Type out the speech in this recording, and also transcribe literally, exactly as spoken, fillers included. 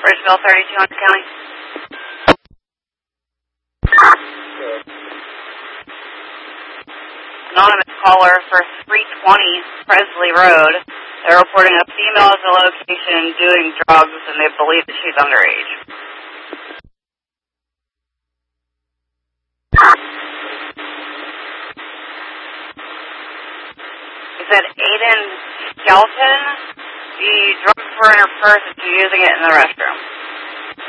Bridgeville, thirty-two hundred County. Anonymous caller for three twenty Presley Road. They're reporting a female at the location doing drugs, and they believe that she's underage. Is that Aiden Skelton? The drugs were in her purse and she's using it in the restroom.